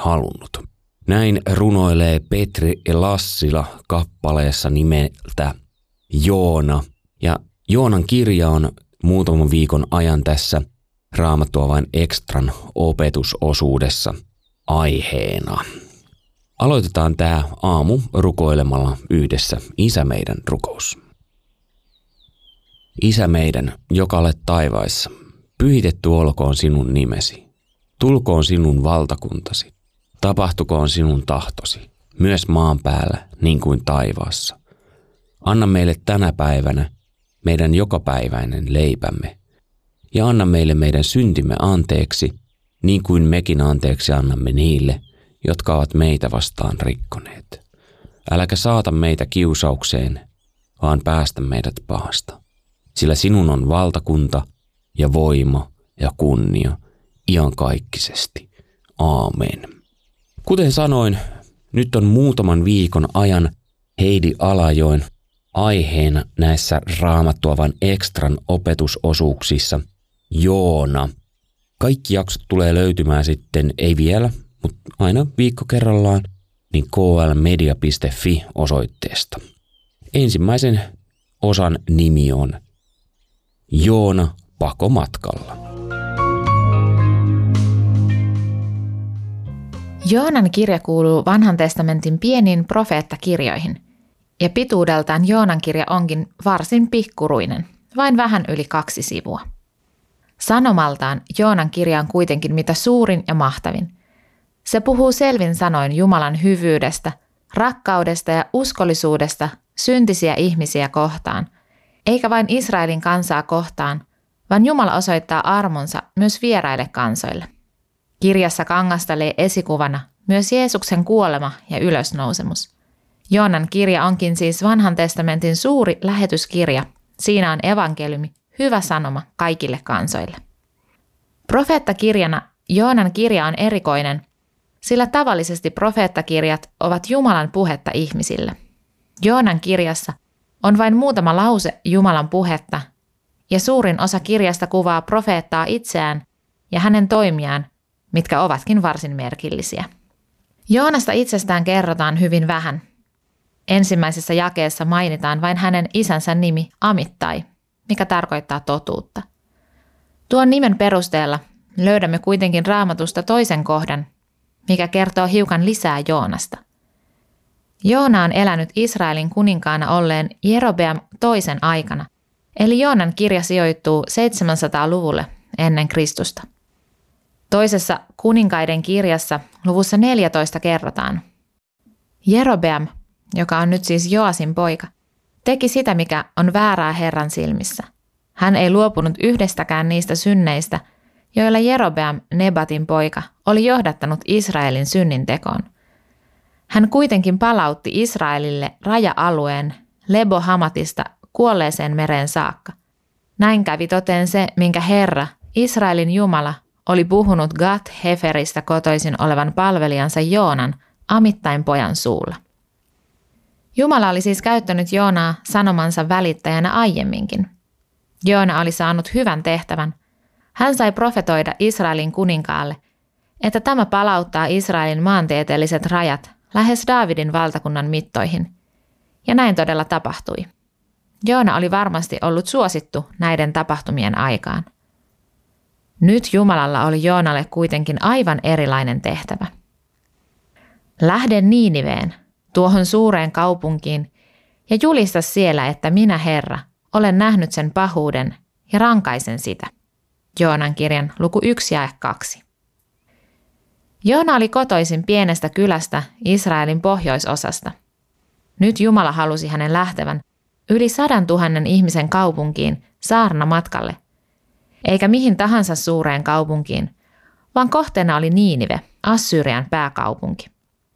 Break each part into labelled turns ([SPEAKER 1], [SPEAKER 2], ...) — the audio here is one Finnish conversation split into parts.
[SPEAKER 1] halunnut. Näin runoilee Petri Lassila kappaleessa nimeltä Joona. Ja Joonan kirja on muutaman viikon ajan tässä Raamattua vain ekstran opetusosuudessa aiheena. Aloitetaan tämä aamu rukoilemalla yhdessä Isä meidän rukous. Isä meidän, joka olet taivaissa, pyhitetty olkoon sinun nimesi. Tulkoon sinun valtakuntasi. Tapahtukoon sinun tahtosi, myös maan päällä niin kuin taivaassa. Anna meille tänä päivänä meidän jokapäiväinen leipämme. Ja anna meille meidän syntimme anteeksi, niin kuin mekin anteeksi annamme niille, jotka ovat meitä vastaan rikkoneet. Äläkä saata meitä kiusaukseen, vaan päästä meidät pahasta. Sillä sinun on valtakunta ja voima ja kunnia iankaikkisesti. Aamen. Kuten sanoin, nyt on muutaman viikon ajan Heidi Alajoen aiheena näissä Raamattua vain ekstran opetusosuuksissa Joona. Kaikki jaksot tulee löytymään sitten, ei vielä, mutta aina viikko kerrallaan, niin klmedia.fi osoitteesta. Ensimmäisen osan nimi on Joona pakomatkalla.
[SPEAKER 2] Joonan kirja kuuluu Vanhan testamentin pieniin profeettakirjoihin, ja pituudeltaan Joonan kirja onkin varsin pikkuruinen, vain vähän yli 2 sivua. Sanomaltaan Joonan kirja on kuitenkin mitä suurin ja mahtavin. Se puhuu selvin sanoin Jumalan hyvyydestä, rakkaudesta ja uskollisuudesta syntisiä ihmisiä kohtaan, eikä vain Israelin kansaa kohtaan, vaan Jumala osoittaa armonsa myös vieraille kansoille. Kirjassa kangastelee esikuvana myös Jeesuksen kuolema ja ylösnousemus. Joonan kirja onkin siis Vanhan testamentin suuri lähetyskirja. Siinä on evankeliumi, hyvä sanoma kaikille kansoille. Profeettakirjana Joonan kirja on erikoinen, sillä tavallisesti profeettakirjat ovat Jumalan puhetta ihmisille. Joonan kirjassa on vain muutama lause Jumalan puhetta, ja suurin osa kirjasta kuvaa profeettaa itseään ja hänen toimiaan, mitkä ovatkin varsin merkillisiä. Joonasta itsestään kerrotaan hyvin vähän. Ensimmäisessä jakeessa mainitaan vain hänen isänsä nimi Amittai, mikä tarkoittaa totuutta. Tuon nimen perusteella löydämme kuitenkin Raamatusta toisen kohdan, mikä kertoo hiukan lisää Joonasta. Joona on elänyt Israelin kuninkaana olleen Jerobeam toisen aikana, eli Joonan kirja sijoittuu 700-luvulle ennen Kristusta. Toisessa kuninkaiden kirjassa luvussa 14 kerrotaan: Jerobeam, joka on nyt siis Joasin poika, teki sitä, mikä on väärää Herran silmissä. Hän ei luopunut yhdestäkään niistä synneistä, joilla Jerobeam, Nebatin poika, oli johdattanut Israelin synnintekoon. Hän kuitenkin palautti Israelille raja-alueen Lebo-Hamatista Kuolleeseen mereen saakka. Näin kävi toteen se, minkä Herra, Israelin Jumala, oli puhunut Gat-Heferistä kotoisin olevan palvelijansa Joonan, Amittain pojan suulla. Jumala oli siis käyttänyt Joonaa sanomansa välittäjänä aiemminkin. Joona oli saanut hyvän tehtävän. Hän sai profetoida Israelin kuninkaalle, että tämä palauttaa Israelin maantieteelliset rajat lähes Daavidin valtakunnan mittoihin. Ja näin todella tapahtui. Joona oli varmasti ollut suosittu näiden tapahtumien aikaan. Nyt Jumalalla oli Joonalle kuitenkin aivan erilainen tehtävä. Lähde Niiniveen, tuohon suureen kaupunkiin, ja julista siellä, että minä, Herra, olen nähnyt sen pahuuden ja rankaisen sitä. Joonan kirjan luku 1 jae 2. Joona oli kotoisin pienestä kylästä Israelin pohjoisosasta. Nyt Jumala halusi hänen lähtevän yli 100 000 ihmisen kaupunkiin saarnamatkalle, eikä mihin tahansa suureen kaupunkiin, vaan kohteena oli Niinive, Assyrian pääkaupunki.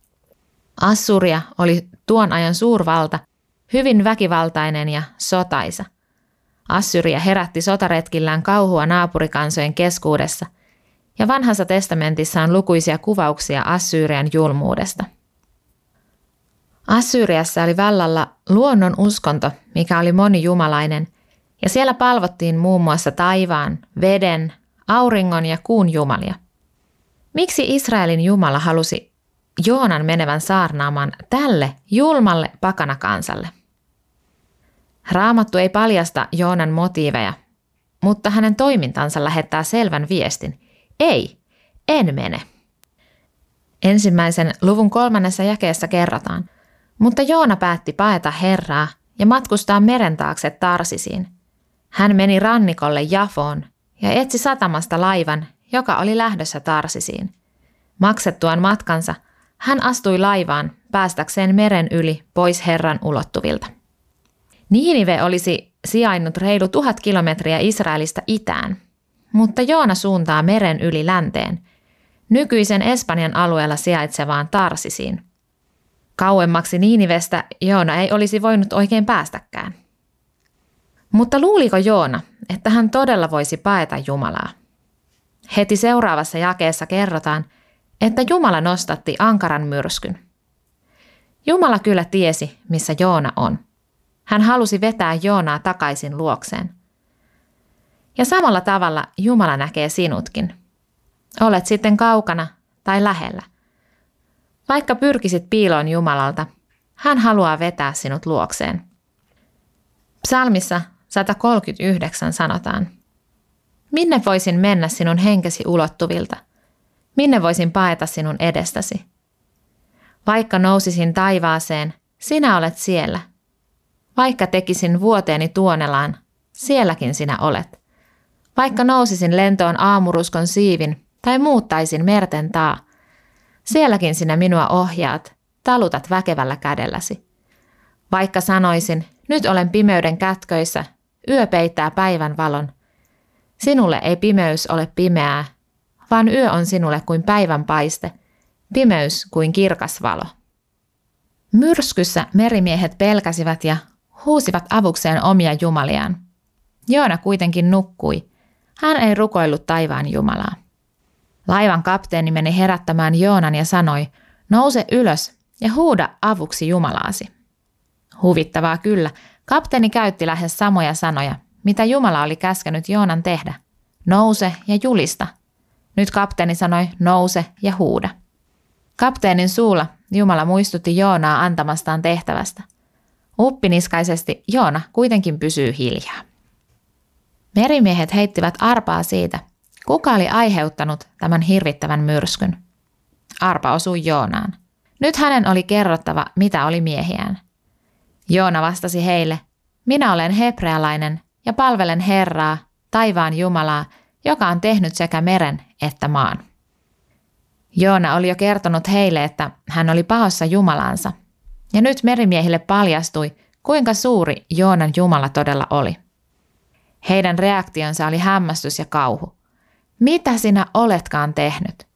[SPEAKER 2] Assyria oli tuon ajan suurvalta, hyvin väkivaltainen ja sotaisa. Assyria herätti sotaretkillään kauhua naapurikansojen keskuudessa, ja Vanhassa testamentissa on lukuisia kuvauksia Assyrian julmuudesta. Assyriassa oli vallalla luonnon uskonto, mikä oli monijumalainen, ja siellä palvottiin muun muassa taivaan, veden, auringon ja kuun jumalia. Miksi Israelin Jumala halusi Joonan menevän saarnaamaan tälle julmalle pakanakansalle? Raamattu ei paljasta Joonan motiiveja, mutta hänen toimintansa lähettää selvän viestin. Ei, en mene. 1. luvun 3. jakeessa kerrotaan, mutta Joona päätti paeta Herraa ja matkustaa meren taakse Tarsisiin. Hän meni rannikolle Jafoon ja etsi satamasta laivan, joka oli lähdössä Tarsisiin. Maksettuaan matkansa, hän astui laivaan päästäkseen meren yli pois Herran ulottuvilta. Niinive olisi sijainnut reilu 1000 kilometriä Israelista itään, mutta Joona suuntaa meren yli länteen, nykyisen Espanjan alueella sijaitsevaan Tarsisiin. Kauemmaksi Niinivestä Joona ei olisi voinut oikein päästäkään. Mutta luuliko Joona, että hän todella voisi paeta Jumalaa? Heti seuraavassa jakeessa kerrotaan, että Jumala nostatti ankaran myrskyn. Jumala kyllä tiesi, missä Joona on. Hän halusi vetää Joonaa takaisin luokseen. Ja samalla tavalla Jumala näkee sinutkin. Olet sitten kaukana tai lähellä. Vaikka pyrkisit piiloon Jumalalta, hän haluaa vetää sinut luokseen. Psalmissa 139 sanotaan, minne voisin mennä sinun henkesi ulottuvilta? Minne voisin paeta sinun edestäsi? Vaikka nousisin taivaaseen, sinä olet siellä. Vaikka tekisin vuoteeni Tuonelaan, sielläkin sinä olet. Vaikka nousisin lentoon aamuruskon siivin tai muuttaisin merten taa, sielläkin sinä minua ohjaat, talutat väkevällä kädelläsi. Vaikka sanoisin, nyt olen pimeyden kätköissä, yö peittää päivän valon. Sinulle ei pimeys ole pimeää, vaan yö on sinulle kuin päivän paiste, pimeys kuin kirkas valo. Myrskyssä merimiehet pelkäsivät ja huusivat avukseen omia jumaliaan. Joona kuitenkin nukkui. Hän ei rukoillut taivaan Jumalaa. Laivan kapteeni meni herättämään Joonan ja sanoi, nouse ylös ja huuda avuksi Jumalaasi. Huvittavaa kyllä, kapteeni käytti lähes samoja sanoja, mitä Jumala oli käskenyt Joonan tehdä. Nouse ja julista. Nyt kapteeni sanoi, nouse ja huuda. Kapteenin suulla Jumala muistutti Joonaa antamastaan tehtävästä. Uppiniskaisesti Joona kuitenkin pysyy hiljaa. Merimiehet heittivät arpaa siitä, kuka oli aiheuttanut tämän hirvittävän myrskyn. Arpa osui Joonaan. Nyt hänen oli kerrottava, mitä oli miehiään. Joona vastasi heille, minä olen hebrealainen ja palvelen Herraa, taivaan Jumalaa, joka on tehnyt sekä meren että maan. Joona oli jo kertonut heille, että hän oli pahossa Jumalansa, ja nyt merimiehille paljastui, kuinka suuri Joonan Jumala todella oli. Heidän reaktionsa oli hämmästys ja kauhu. Mitä sinä oletkaan tehnyt?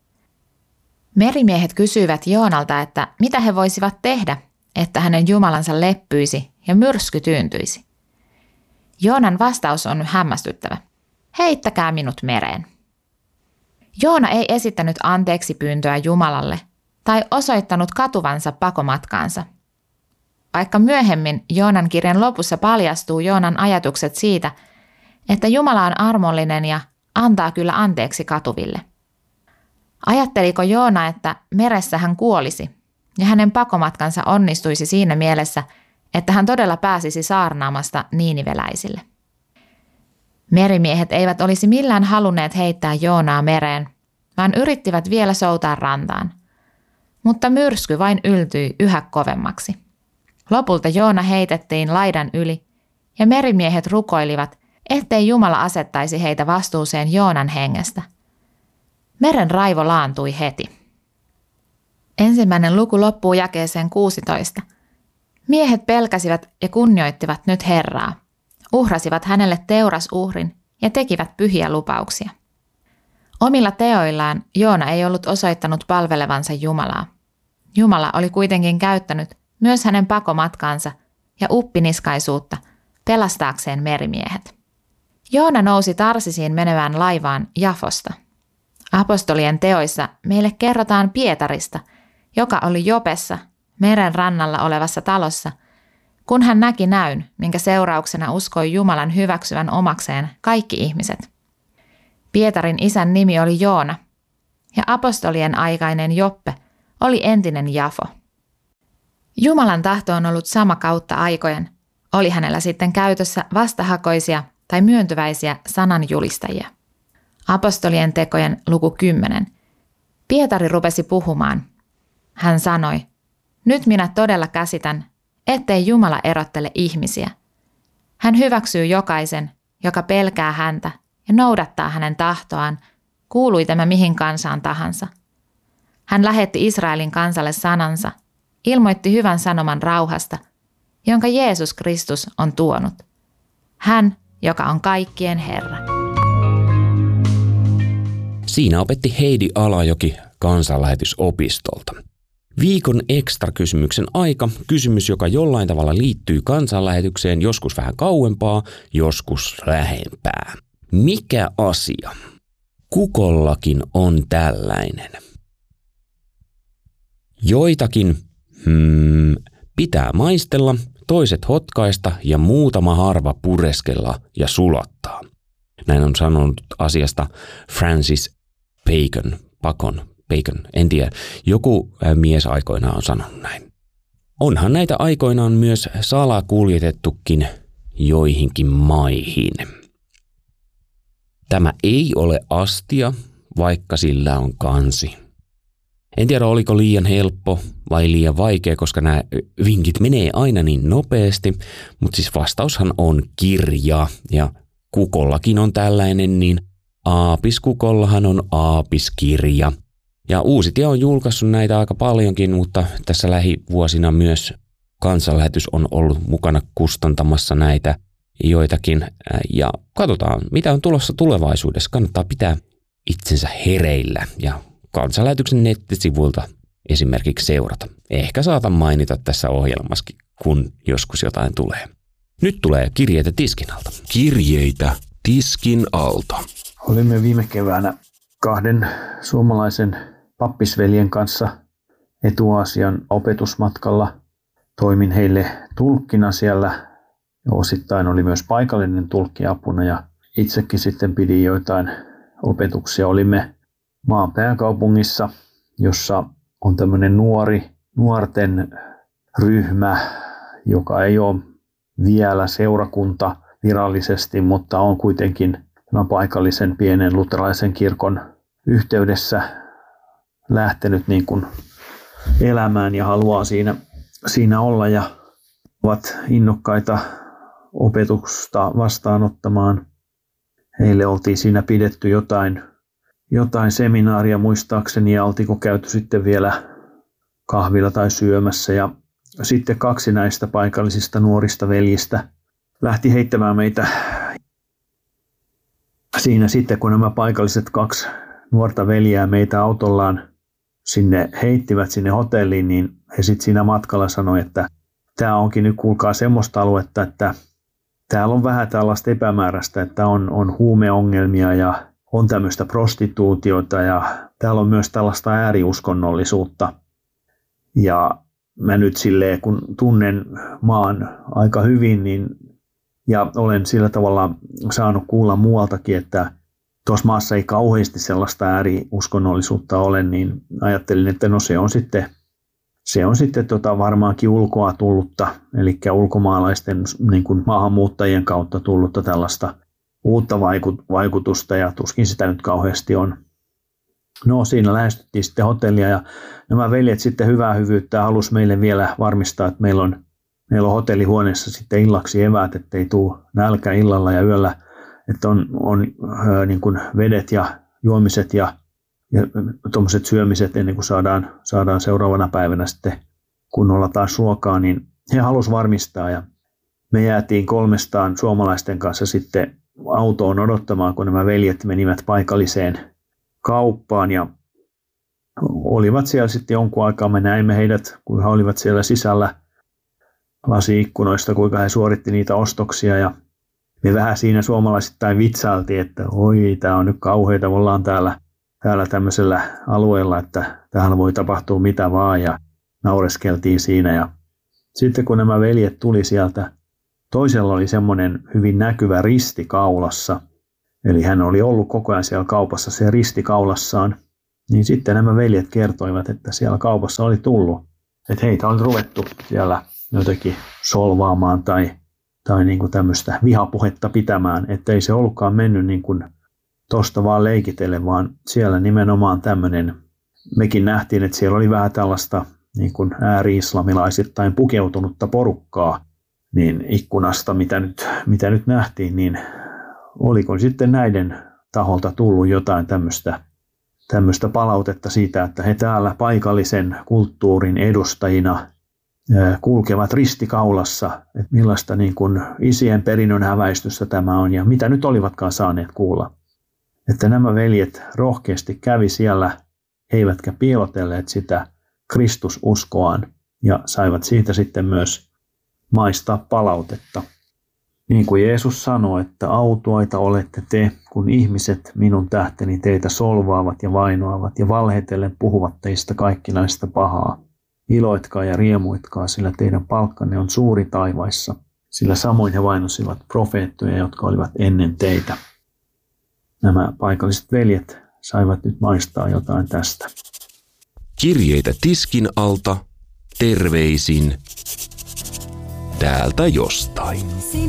[SPEAKER 2] Merimiehet kysyivät Joonalta, että mitä he voisivat tehdä, että hänen Jumalansa leppyisi ja myrsky tyyntyisi. Joonan vastaus on hämmästyttävä. Heittäkää minut mereen. Joona ei esittänyt anteeksi pyyntöä Jumalalle tai osoittanut katuvansa pakomatkaansa. Vaikka myöhemmin Joonan kirjan lopussa paljastuu Joonan ajatukset siitä, että Jumala on armollinen ja antaa kyllä anteeksi katuville. Ajatteliko Joona, että meressä hän kuolisi ja hänen pakomatkansa onnistuisi siinä mielessä, että hän todella pääsisi saarnaamasta niiniveläisille? Merimiehet eivät olisi millään halunneet heittää Joonaa mereen, vaan yrittivät vielä soutaa rantaan. Mutta myrsky vain yltyi yhä kovemmaksi. Lopulta Joona heitettiin laidan yli ja merimiehet rukoilivat, ettei Jumala asettaisi heitä vastuuseen Joonan hengestä. Meren raivo laantui heti. 1. luku loppuu jakeeseen 16. Miehet pelkäsivät ja kunnioittivat nyt Herraa, uhrasivat hänelle teurasuhrin ja tekivät pyhiä lupauksia. Omilla teoillaan Joona ei ollut osoittanut palvelevansa Jumalaa. Jumala oli kuitenkin käyttänyt myös hänen pakomatkaansa ja uppiniskaisuutta pelastaakseen merimiehet. Joona nousi Tarsisiin menevään laivaan Jafosta. Apostolien teoissa meille kerrotaan Pietarista, joka oli Jopessa, meren rannalla olevassa talossa, kun hän näki näyn, minkä seurauksena uskoi Jumalan hyväksyvän omakseen kaikki ihmiset. Pietarin isän nimi oli Joona. ja apostolien aikainen Joppe oli entinen Jafo. Jumalan tahto on ollut sama kautta aikojen, oli hänellä sitten käytössä vastahakoisia tai myöntyväisiä sananjulistajia. Apostolien tekojen luku 10. Pietari rupesi puhumaan. Hän sanoi, nyt minä todella käsitän, ettei Jumala erottele ihmisiä. Hän hyväksyy jokaisen, joka pelkää häntä ja noudattaa hänen tahtoaan, kuului tämä mihin kansaan tahansa. Hän lähetti Israelin kansalle sanansa, ilmoitti hyvän sanoman rauhasta, jonka Jeesus Kristus on tuonut. Hän, joka on kaikkien Herra.
[SPEAKER 1] Siinä opetti Heidi Alajoki kansanlähetysopistolta. Viikon ekstra-kysymyksen aika, kysymys, joka jollain tavalla liittyy kansanlähetykseen, joskus vähän kauempaa, joskus lähempää. Mikä asia kukollakin on tällainen? Joitakin pitää maistella, toiset hotkaista ja muutama harva pureskella ja sulattaa. Näin on sanonut asiasta Francis Bacon, en tiedä. Joku mies aikoinaan on sanonut näin. Onhan näitä aikoinaan myös salakuljetettukin joihinkin maihin. Tämä ei ole astia, vaikka sillä on kansi. En tiedä, oliko liian helppo vai liian vaikea, koska nämä vinkit menee aina niin nopeasti, mutta siis vastaushan on kirja ja kukollakin on tällainen, niin aapiskukollahan on aapiskirja. Ja Uusitie on julkaissut näitä aika paljonkin, mutta tässä lähivuosina myös kansanlähetys on ollut mukana kustantamassa näitä joitakin. Ja katsotaan, mitä on tulossa tulevaisuudessa. Kannattaa pitää itsensä hereillä ja kansanlähetyksen nettisivuilta esimerkiksi seurata. Ehkä saatan mainita tässä ohjelmassakin, kun joskus jotain tulee. Nyt tulee kirjeitä tiskin alta.
[SPEAKER 3] Kirjeitä tiskin alta.
[SPEAKER 4] Olimme viime keväänä 2 suomalaisen pappisveljen kanssa Etuaasian opetusmatkalla. Toimin heille tulkkina siellä. Osittain oli myös paikallinen tulkki apuna ja itsekin sitten pidin joitain opetuksia. Olimme maan pääkaupungissa, jossa on tämmöinen nuorten ryhmä, joka ei ole vielä seurakunta virallisesti, mutta on kuitenkin tämän paikallisen pienen luterilaisen kirkon yhteydessä lähtenyt niin kuin elämään ja haluaa siinä olla ja ovat innokkaita opetusta vastaanottamaan. Heille oltiin siinä pidetty jotain seminaaria muistaakseni ja oltiinko käyty sitten vielä kahvilla tai syömässä. Ja sitten 2 näistä paikallisista nuorista veljistä lähti heittämään meitä siinä sitten, kun nämä paikalliset 2 nuorta veljää meitä autollaan heittivät sinne hotelliin, niin he sitten siinä matkalla sanoi, että tämä onkin nyt kuulkaa semmoista aluetta, että täällä on vähän tällaista epämääräistä, että on huumeongelmia ja on tämmöistä prostituutiota ja täällä on myös tällaista ääriuskonnollisuutta. Ja mä nyt silleen, kun tunnen maan aika hyvin, niin, ja olen sillä tavalla saanut kuulla muualtakin, että tuossa maassa ei kauheasti sellaista ääriuskonnollisuutta ole, niin ajattelin, että no se on sitten varmaankin ulkoa tullutta, eli ulkomaalaisten niin kuin maahanmuuttajien kautta tullutta tällaista uutta vaikutusta, ja tuskin sitä nyt kauheasti on. No siinä lähestyttiin sitten hotellia, ja nämä veljet sitten hyvää hyvyyttä halusi meille vielä varmistaa, että meillä on hotellihuoneessa sitten illaksi eväät, ettei tule nälkä illalla ja yöllä, että on niin kuin vedet ja juomiset ja tuommoiset syömiset ennen kuin saadaan seuraavana päivänä sitten kunnolla taas ruokaa, niin he halusivat varmistaa, ja me jäätiin 3 suomalaisten kanssa sitten autoon odottamaan, kun nämä veljet menivät paikalliseen kauppaan ja olivat siellä sitten jonkun aikaa. Me näimme heidät, kun he olivat siellä sisällä lasi-ikkunoista, kuinka he suoritti niitä ostoksia, ja me vähän siinä suomalaisittain vitsailtiin, että oi, tämä on nyt kauheita, me ollaan täällä tämmöisellä alueella, että tähän voi tapahtua mitä vaan, ja naureskeltiin siinä. Ja sitten kun nämä veljet tuli sieltä, toisella oli semmoinen hyvin näkyvä risti kaulassa, eli hän oli ollut koko ajan siellä kaupassa se risti kaulassaan, Niin sitten nämä veljet kertoivat, että siellä kaupassa oli tullut, että heitä on ruvettu siellä jotenkin solvaamaan tai niin kuin tämmöistä vihapuhetta pitämään, että ei se ollutkaan mennyt niin kuin tosta vaan leikitelle, vaan siellä nimenomaan tämmöinen, mekin nähtiin, että siellä oli vähän tällaista niin kuin ääri-islamilaisittain pukeutunutta porukkaa, niin ikkunasta, mitä nyt nähtiin, niin oliko sitten näiden taholta tullut jotain tämmöistä palautetta siitä, että he täällä paikallisen kulttuurin edustajina kulkevat ristikaulassa, että millaista niin kuin isien perinnön häväistystä tämä on ja mitä nyt olivatkaan saaneet kuulla. Että nämä veljet rohkeasti kävi siellä, eivätkä piilotelleet sitä Kristususkoaan ja saivat siitä sitten myös maistaa palautetta. Niin kuin Jeesus sanoi, että autuaita olette te, kun ihmiset minun tähteni teitä solvaavat ja vainoavat ja valheitellen puhuvat teistä kaikkinaista pahaa. Iloitkaa ja riemuitkaa, sillä teidän palkkanne on suuri taivaissa, sillä samoin he vainosivat profeettoja, jotka olivat ennen teitä. Nämä paikalliset veljet saivat nyt maistaa jotain tästä.
[SPEAKER 3] Kirjeitä tiskin alta, terveisin täältä jostain.